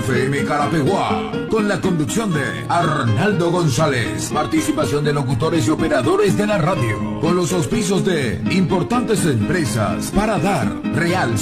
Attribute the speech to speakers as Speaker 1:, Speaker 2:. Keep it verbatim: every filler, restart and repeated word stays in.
Speaker 1: F M Carapeguá, con la conducción de Arnaldo González, participación de locutores y operadores de la radio, con los auspicios de importantes empresas para dar real